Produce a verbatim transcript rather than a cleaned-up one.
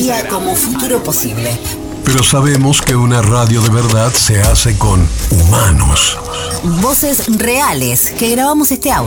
tecnología como futuro posible. Pero sabemos que una radio de verdad se hace con humanos. Voces reales que grabamos este audio.